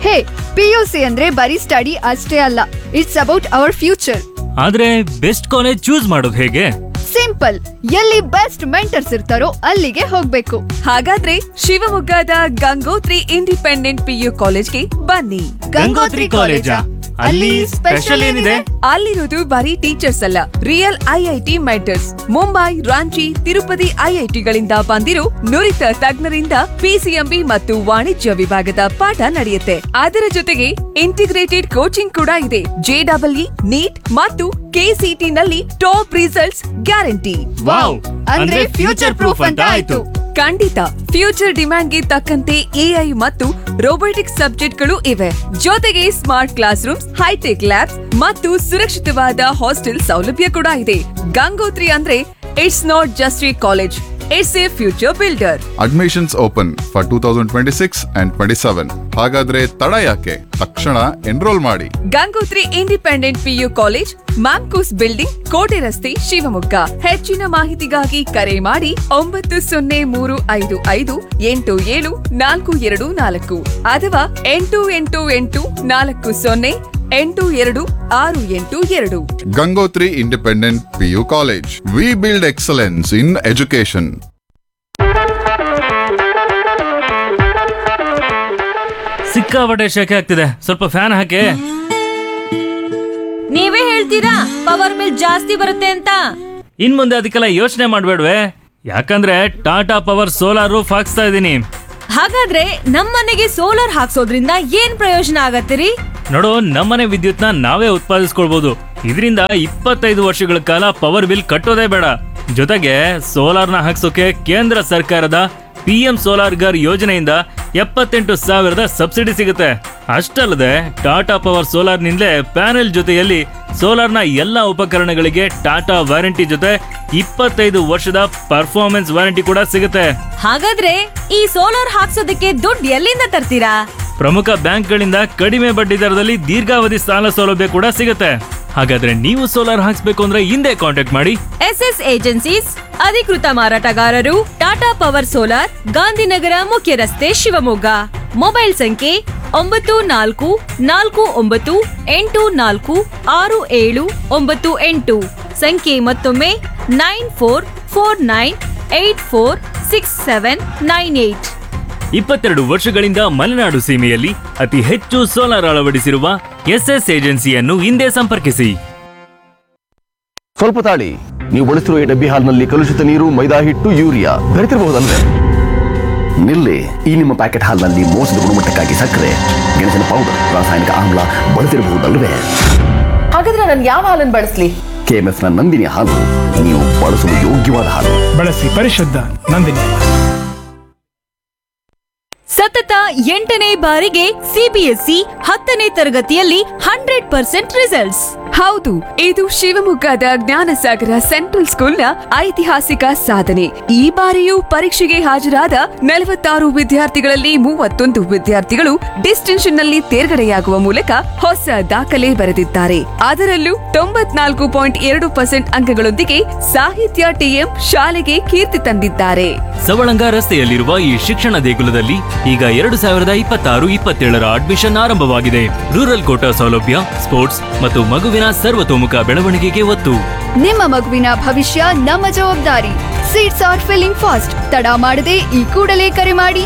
ಹೇ, PUC ಅಂದ್ರೆ ಬರೀ study ಅಷ್ಟೇ ಅಲ್ಲ, ಇಟ್ಸ್ ಅಬೌಟ್ ಅವರ್ ಫ್ಯೂಚರ್. ಆದ್ರೆ ಬೆಸ್ಟ್ ಕಾಲೇಜ್ ಚೂಸ್ ಮಾಡೋದು ಹೇಗೆ? ಸಿಂಪಲ್, ಎಲ್ಲಿ ಬೆಸ್ಟ್ ಮೆಂಟರ್ಸ್ ಇರ್ತಾರೋ ಅಲ್ಲಿಗೆ ಹೋಗ್ಬೇಕು. ಹಾಗಾದ್ರೆ ಶಿವಮೊಗ್ಗದ ಗಂಗೋತ್ರಿ ಇಂಡಿಪೆಂಡೆಂಟ್ PU ಕಾಲೇಜ್ಗೆ ಬನ್ನಿ. ಗಂಗೋತ್ರಿ ಕಾಲೇಜಾ? ಅಲ್ಲಿ ಸ್ಪೆಷಲ್ ಏನಿದೆ? ಅಲ್ಲಿರೋದು ಬರೀ ಟೀಚರ್ಸ್ ಅಲ್ಲ, real IIT mentors. Mumbai, Ranchi, Tirupati IITಗಳಿಂದ ಬಂದಿರೋ ನುರಿತ ತಜ್ಞರಿಂದ PCMB ಮತ್ತು ವಾಣಿಜ್ಯ ವಿಭಾಗದ ಪಾಠ ನಡೆಯುತ್ತೆ. ಅದರ ಜೊತೆಗೆ ಇಂಟಿಗ್ರೇಟೆಡ್ ಕೋಚಿಂಗ್ ಕೂಡ ಇದೆ. JEE, ನೀಟ್ ಮತ್ತು KCT ನಲ್ಲಿ ಟಾಪ್ ರಿಸಲ್ಟ್ಸ್ ಗ್ಯಾರಂಟಿ. ವಾವ್, ಅಂದ್ರೆ ಫ್ಯೂಚರ್ ಪ್ರೂಫ್ ಅಂತ ಆಯ್ತು. ಖಂಡಿತ, ಫ್ಯೂಚರ್ ಡಿಮ್ಯಾಂಡ್ಗೆ ತಕ್ಕಂತೆ AI ಮತ್ತು ರೋಬೋಟಿಕ್ಸ್ ಸಬ್ಜೆಕ್ಟ್ಗಳು ಇವೆ. ಜೊತೆಗೆ smart class rooms, high tech labs ಮತ್ತು ಸುರಕ್ಷಿತವಾದ ಹಾಸ್ಟೆಲ್ ಸೌಲಭ್ಯ ಕೂಡ ಇದೆ. ಗಂಗೋತ್ರಿ ಅಂದ್ರೆ it's not just A college, it's A future builder. Admissions open for 2026 and 27. ಹಾಗಾದ್ರೆ ತಡ ಯಾಕೆ? ತಕ್ಷಣ ಎನ್ರೋಲ್ ಮಾಡಿ. Gangotri independent PU college, Mamcos building, ಕೋಟೆ ರಸ್ತೆ, ಶಿವಮೊಗ್ಗ. ಹೆಚ್ಚಿನ ಮಾಹಿತಿಗಾಗಿ ಕರೆ ಮಾಡಿ 9035587424 ಅಥವಾ 88408282. Gangotri independent PU college. We build excellence in education. ಸಿಕ್ಕಾಪಟ್ಟೆ ಶೆಕೆ ಆಗ್ತಿದೆ, ಸ್ವಲ್ಪ ಫ್ಯಾನ್ ಹಾಕಿ. ನೀವೇ ಹೇಳ್ತೀರಾ ಪವರ್ ಬಿಲ್ ಜಾಸ್ತಿ ಬರುತ್ತೆ ಅಂತ? ಇನ್ ಮುಂದೆ ಅದಕ್ಕೆಲ್ಲ ಯೋಚನೆ ಮಾಡ್ಬೇಡ್ವೆ, ಯಾಕಂದ್ರೆ ಟಾಟಾ ಪವರ್ ಸೋಲಾರ್ ರೂಫ್ ಹಾಕ್ಸ್ತಾ ಇದೀನಿ. ಹಾಗಾದ್ರೆ ನಮ್ಮನೆಗೆ ಸೋಲಾರ್ ಹಾಕ್ಸೋದ್ರಿಂದ ಏನ್ ಪ್ರಯೋಜನ ಆಗತ್ತಿರಿ? ನೋಡು, ನಮ್ಮನೆ ವಿದ್ಯುತ್ನ ನಾವೇ ಉತ್ಪಾದಿಸ್ಕೊಳ್ಬಹುದು. ಇದರಿಂದ 25 ವರ್ಷಗಳ ಕಾಲ ಪವರ್ ಬಿಲ್ ಕಟ್ಟೋದೇ ಬೇಡ. ಜೊತೆಗೆ ಸೋಲಾರ್ನ ಹಾಕ್ಸೋಕೆ ಕೇಂದ್ರ ಸರ್ಕಾರದ PM ಸೋಲಾರ್ ಗರ್ ಯೋಜನೆಯಿಂದ 78,000 ಸಬ್ಸಿಡಿ ಸಿಗುತ್ತೆ. ಅಷ್ಟಲ್ಲದೆ ಟಾಟಾ ಪವರ್ ಸೋಲಾರ್ ನಿಂದಲೇ ಪ್ಯಾನೆಲ್ ಜೊತೆಯಲ್ಲಿ ಸೋಲಾರ್ನ ಎಲ್ಲಾ ಉಪಕರಣಗಳಿಗೆ ಟಾಟಾ ವಾರಂಟಿ ಜೊತೆ 25 ವರ್ಷದ ಪರ್ಫಾರ್ಮೆನ್ಸ್ ವಾರಂಟಿ ಕೂಡ ಸಿಗುತ್ತೆ. ಹಾಗಾದ್ರೆ ಈ ಸೋಲಾರ್ ಹಾಕ್ಸೋದಕ್ಕೆ ದುಡ್ಡು ಎಲ್ಲಿಂದ ತರ್ತೀರಾ? ಪ್ರಮುಖ ಬ್ಯಾಂಕ್ಗಳಿಂದ ಕಡಿಮೆ ಬಡ್ಡಿ ದರದಲ್ಲಿ ದೀರ್ಘಾವಧಿ ಸಾಲ ಸೌಲಭ್ಯ ಕೂಡ ಸಿಗುತ್ತೆ. ಹಾಗಾದ್ರೆ ನೀವು ಸೋಲಾರ್ ಹಾಕ್ಸ್ಬೇಕು ಅಂದ್ರೆ ಹಿಂದೆ ಕಾಂಟ್ಯಾಕ್ಟ್ ಮಾಡಿ. SS ಏಜೆನ್ಸೀಸ್, ಅಧಿಕೃತ ಮಾರಾಟಗಾರರು, ಟಾಟಾ ಪವರ್ ಸೋಲಾರ್, ಗಾಂಧಿನಗರ ಮುಖ್ಯ ರಸ್ತೆ, ಶಿವಮೊಗ್ಗ. ಮೊಬೈಲ್ ಸಂಖ್ಯೆ 9484846798. ಸಂಖ್ಯೆ ಮತ್ತೊಮ್ಮೆ 9449846798. 22 ವರ್ಷಗಳಿಂದ ಮಲೆನಾಡು ಸೀಮೆಯಲ್ಲಿ ಅತಿ ಹೆಚ್ಚು ಸೋಲಾರ್ ಅಳವಡಿಸಿರುವ SS ಏಜೆನ್ಸಿಯನ್ನು ಹಿಂದೆ ಸಂಪರ್ಕಿಸಿ. ಸ್ವಲ್ಪ ತಾಳಿ, ನೀವು ಬಳಸಿರುವ ಈ ಡಬ್ಬಿ ಹಾಲ್ನಲ್ಲಿ ಕಲುಷಿತ ನೀರು, ಮೈದಾ ಹಿಟ್ಟು, ಯೂರಿಯಾ ಬೆರೆತಿರಬಹುದಲ್ವೇ? ನಿಲ್ಲಿ, ಈ ನಿಮ್ಮ ಪ್ಯಾಕೆಟ್ ಹಾಲ್ನಲ್ಲಿ ಮೋಸದ ಗುಣಮಟ್ಟಕ್ಕಾಗಿ ಸಕ್ಕರೆ, ಗೆಣಸಿನ ಪೌಡರ್, ರಾಸಾಯನಿಕ ಆಮ್ಲ ಬಳಸಿರಬಹುದಲ್ವೇ? ಹಾಗಾದ್ರೆ ನಾನು ಯಾವ ಹಾಲನ್ನು ಬಳಸಲಿ? KMF ನ ನಂದಿನಿ ಹಾಲು ನೀವು ಬಳಸಲು ಯೋಗ್ಯವಾದ ಹಾಲು. ಬಳಸಿ ಪರಿಶುದ್ಧ ನಂದಿನಿ. ಸತತ 8ನೇ ಬಾರಿಗೆ CBSE 10ನೇ ತರಗತಿಯಲ್ಲಿ 100% ರಿಸಲ್ಟ್ಸ್. ಹೌದು, ಇದು ಶಿವಮೊಗ್ಗದ ಜ್ಞಾನಸಾಗರ ಸೆಂಟ್ರಲ್ ಸ್ಕೂಲ್ನ ಐತಿಹಾಸಿಕ ಸಾಧನೆ. ಈ ಬಾರಿಯೂ ಪರೀಕ್ಷೆಗೆ ಹಾಜರಾದ 46 ವಿದ್ಯಾರ್ಥಿಗಳಲ್ಲಿ 31 ವಿದ್ಯಾರ್ಥಿಗಳು ಡಿಸ್ಟಿಂಕ್ಷನ್ ನಲ್ಲಿ ತೇರ್ಗಡೆಯಾಗುವ ಮೂಲಕ ಹೊಸ ದಾಖಲೆ ಬರೆದಿದ್ದಾರೆ. ಅದರಲ್ಲೂ 94.2% ಅಂಕಗಳೊಂದಿಗೆ ಸಾಹಿತ್ಯ TM ಶಾಲೆಗೆ ಕೀರ್ತಿ ತಂದಿದ್ದಾರೆ. ಸವಳಂಗ ರಸ್ತೆಯಲ್ಲಿರುವ ಈ ಶಿಕ್ಷಣ ದೇಗುಲದಲ್ಲಿ ಈಗ 2026-27 ಅಡ್ಮಿಷನ್ ಆರಂಭವಾಗಿದೆ. ರೂರಲ್ ಕೋಟಾ ಸೌಲಭ್ಯ, ಸ್ಪೋರ್ಟ್ಸ್ ಮತ್ತು ಮಗುವಿನ ಸರ್ವತೋಮುಖ ಬೆಳವಣಿಗೆಗೆ ಒತ್ತು. ನಿಮ್ಮ ಮಗುವಿನ ಭವಿಷ್ಯ ನಮ್ಮ ಜವಾಬ್ದಾರಿ. Seats R filling fast. ತಡ ಮಾಡದೆ ಈ ಕೂಡಲೇ ಕರೆ ಮಾಡಿ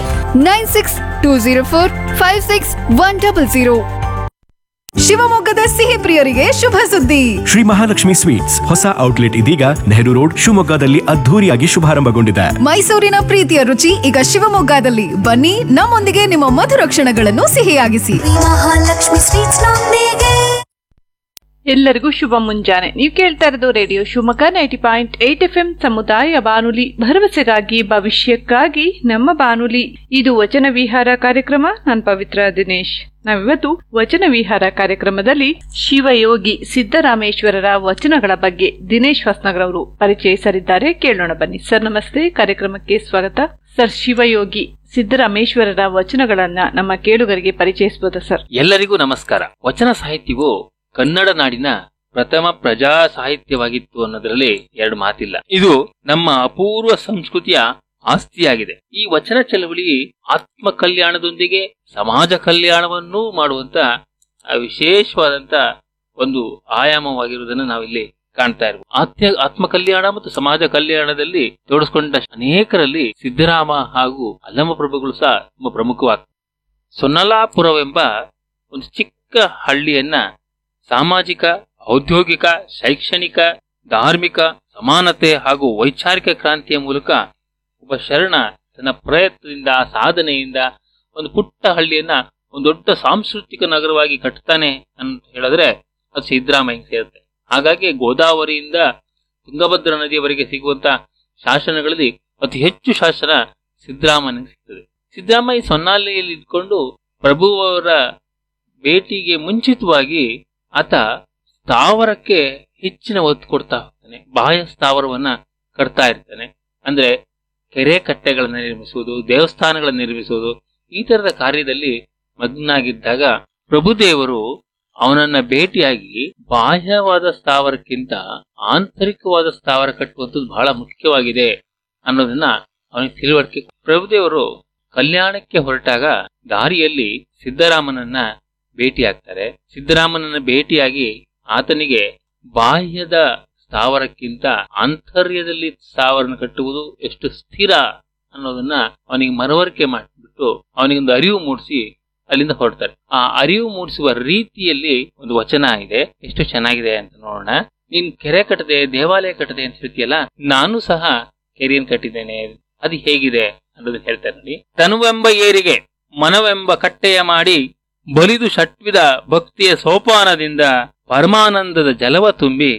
9620456100. ಶಿವಮೊಗ್ಗದ ಸಿಹಿ ಪ್ರಿಯರಿಗೆ ಶುಭ ಸುದ್ದಿ. ಶ್ರೀ ಮಹಾಲಕ್ಷ್ಮಿ ಸ್ವೀಟ್ಸ್ ಹೊಸ ಔಟ್ಲೆಟ್ ಇದೀಗ ನೆಹರು ರೋಡ್ ಶಿವಮೊಗ್ಗದಲ್ಲಿ ಅದ್ಧೂರಿಯಾಗಿ ಶುಭಾರಂಭಗೊಂಡಿದೆ. ಮೈಸೂರಿನ ಪ್ರೀತಿಯ ರುಚಿ ಈಗ ಶಿವಮೊಗ್ಗದಲ್ಲಿ. ಬನ್ನಿ, ನಮ್ಮೊಂದಿಗೆ ನಿಮ್ಮ ಮಧುರ ಕ್ಷಣಗಳನ್ನು ಸಿಹಿಯಾಗಿಸಿ. ಮಹಾಲಕ್ಷ್ಮಿ ಸ್ವೀಟ್ಸ್ ನೊಂದಿಗೆ. ಎಲ್ಲರಿಗೂ ಶುಭ ಮುಂಜಾನೆ. ನೀವು ಕೇಳ್ತಾ ಇರೋದು ರೇಡಿಯೋ ಶಿವಮೊಗ್ಗ 90.8 FM ಸಮುದಾಯ ಬಾನುಲಿ, ಭರವಸೆಗಾಗಿ ಭವಿಷ್ಯಕ್ಕಾಗಿ ನಮ್ಮ ಬಾನುಲಿ. ಇದು ವಚನ ವಿಹಾರ ಕಾರ್ಯಕ್ರಮ. ನಾನು ಪವಿತ್ರ ದಿನೇಶ್. ನಾವಿವತ್ತು ವಚನ ವಿಹಾರ ಕಾರ್ಯಕ್ರಮದಲ್ಲಿ ಶಿವಯೋಗಿ ಸಿದ್ದರಾಮೇಶ್ವರರ ವಚನಗಳ ಬಗ್ಗೆ ದಿನೇಶ್ ಹೊಸನಗರ್ ಅವರು ಪರಿಚಯಿಸಲಿದ್ದಾರೆ. ಕೇಳೋಣ ಬನ್ನಿ. ಸರ್ ನಮಸ್ತೆ, ಕಾರ್ಯಕ್ರಮಕ್ಕೆ ಸ್ವಾಗತ. ಸರ್, ಶಿವಯೋಗಿ ಸಿದ್ದರಾಮೇಶ್ವರರ ವಚನಗಳನ್ನ ನಮ್ಮ ಕೇಳುಗರಿಗೆ ಪರಿಚಯಿಸಬಹುದಾ ಸರ್? ಎಲ್ಲರಿಗೂ ನಮಸ್ಕಾರ. ವಚನ ಸಾಹಿತ್ಯವು ಕನ್ನಡ ನಾಡಿನ ಪ್ರಥಮ ಪ್ರಜಾ ಸಾಹಿತ್ಯವಾಗಿತ್ತು ಅನ್ನೋದ್ರಲ್ಲಿ ಎರಡು ಮಾತಿಲ್ಲ. ಇದು ನಮ್ಮ ಅಪೂರ್ವ ಸಂಸ್ಕೃತಿಯ ಆಸ್ತಿಯಾಗಿದೆ. ಈ ವಚನ ಚಳವಳಿ ಆತ್ಮ ಕಲ್ಯಾಣದೊಂದಿಗೆ ಸಮಾಜ ಕಲ್ಯಾಣವನ್ನೂ ಮಾಡುವಂತ ವಿಶೇಷವಾದಂತ ಒಂದು ಆಯಾಮವಾಗಿರುವುದನ್ನು ನಾವಿಲ್ಲಿ ಕಾಣ್ತಾ ಇರಬಹುದು. ಆತ್ಮ ಕಲ್ಯಾಣ ಮತ್ತು ಸಮಾಜ ಕಲ್ಯಾಣದಲ್ಲಿ ತೋಡಿಸ್ಕೊಂಡ ಅನೇಕರಲ್ಲಿ ಸಿದ್ದರಾಮ ಹಾಗೂ ಅಲ್ಲಮ ಪ್ರಭುಗಳು ಸಹ ತುಂಬಾ ಪ್ರಮುಖವಾಗ್ತದೆ. ಸೊನ್ನಲಾಪುರವೆಂಬ ಒಂದು ಚಿಕ್ಕ ಹಳ್ಳಿಯನ್ನ ಸಾಮಾಜಿಕ, ಔದ್ಯೋಗಿಕ, ಶೈಕ್ಷಣಿಕ, ಧಾರ್ಮಿಕ ಸಮಾನತೆ ಹಾಗೂ ವೈಚಾರಿಕ ಕ್ರಾಂತಿಯ ಮೂಲಕ ಒಬ್ಬ ಶರಣ ತನ್ನ ಪ್ರಯತ್ನದಿಂದ, ಸಾಧನೆಯಿಂದ ಒಂದು ಪುಟ್ಟ ಹಳ್ಳಿಯನ್ನ ಒಂದು ದೊಡ್ಡ ಸಾಂಸ್ಕೃತಿಕ ನಗರವಾಗಿ ಕಟ್ತಾನೆ ಅಂತ ಹೇಳಿದ್ರೆ ಅದು ಸಿದ್ದರಾಮಯ್ಯ ಸೇರುತ್ತೆ. ಹಾಗಾಗಿ ಗೋದಾವರಿಯಿಂದ ತುಂಗಭದ್ರಾ ನದಿಯವರೆಗೆ ಸಿಗುವಂತ ಶಾಸನಗಳಲ್ಲಿ ಅತಿ ಹೆಚ್ಚು ಶಾಸನ ಸಿದ್ದರಾಮಯ್ಯ ಸಿಗ್ತದೆ. ಸಿದ್ದರಾಮಯ್ಯ ಸೊನ್ನಾಲಿಯಲ್ಲಿ ಇದ್ಕೊಂಡು ಪ್ರಭುವವರ ಭೇಟಿಗೆ ಮುಂಚಿತವಾಗಿ ಆತ ಸ್ಥಾವರಕ್ಕೆ ಹೆಚ್ಚಿನ ಒತ್ತು ಕೊಡ್ತಾ ಹೋಗ್ತಾನೆ. ಬಾಹ್ಯ ಸ್ಥಾವರವನ್ನ ಕಟ್ತಾ ಇರ್ತಾನೆ. ಅಂದ್ರೆ ಕೆರೆ ಕಟ್ಟೆಗಳನ್ನ ನಿರ್ಮಿಸುವುದು, ದೇವಸ್ಥಾನಗಳನ್ನ ನಿರ್ಮಿಸುವುದು, ಈ ತರದ ಕಾರ್ಯದಲ್ಲಿ ಮಗ್ನಾಗಿದ್ದಾಗ ಪ್ರಭುದೇವರು ಅವನನ್ನ ಭೇಟಿಯಾಗಿ ಬಾಹ್ಯವಾದ ಸ್ಥಾವರಕ್ಕಿಂತ ಆಂತರಿಕವಾದ ಸ್ಥಾವರ ಕಟ್ಟುವಂಥದ್ದು ಬಹಳ ಮುಖ್ಯವಾಗಿದೆ ಅನ್ನೋದನ್ನ ಅವನಿಗೆ ತಿಳುವಳಿಕೆ. ಪ್ರಭುದೇವರು ಕಲ್ಯಾಣಕ್ಕೆ ಹೊರಟಾಗ ದಾರಿಯಲ್ಲಿ ಸಿದ್ದರಾಮನನ್ನ ಭೇಟಿಯಾಗ್ತಾರೆ. ಸಿದ್ದರಾಮನನ್ನ ಭೇಟಿಯಾಗಿ ಆತನಿಗೆ ಬಾಹ್ಯದ ಸ್ಥಾವರಕ್ಕಿಂತ ಆಂತರ್ಯದಲ್ಲಿ ಸ್ಥಾವರನ ಕಟ್ಟುವುದು ಎಷ್ಟು ಸ್ಥಿರ ಅನ್ನೋದನ್ನ ಅವನಿಗೆ ಮನವರಿಕೆ ಮಾಡಿಬಿಟ್ಟು ಅವನಿಗೊಂದು ಅರಿವು ಮೂಡಿಸಿ ಅಲ್ಲಿಂದ ಹೊರಡ್ತಾರೆ. ಆ ಅರಿವು ಮೂಡಿಸುವ ರೀತಿಯಲ್ಲಿ ಒಂದು ವಚನ ಇದೆ, ಎಷ್ಟು ಚೆನ್ನಾಗಿದೆ ಅಂತ ನೋಡೋಣ. ನೀನ್ ಕೆರೆ ಕಟ್ಟದೆ, ದೇವಾಲಯ ಕಟ್ಟದೆ ಅಂತ ಹೇಳ್ತೀಯಲ್ಲ, ನಾನು ಸಹ ಕೆರೆಯನ್ನು ಕಟ್ಟಿದ್ದೇನೆ, ಅದು ಹೇಗಿದೆ ಅನ್ನೋದನ್ನ ಹೇಳ್ತಾರೆ ನೋಡಿ. ತನುವೆಂಬ ಏರಿಗೆ ಮನವೆಂಬ ಕಟ್ಟೆಯ ಮಾಡಿ ಬಲಿದು ಷಟ್ವಿಧ ಭಕ್ತಿಯ ಸೋಪಾನದಿಂದ ಪರಮಾನಂದದ ಜಲವ ತುಂಬಿ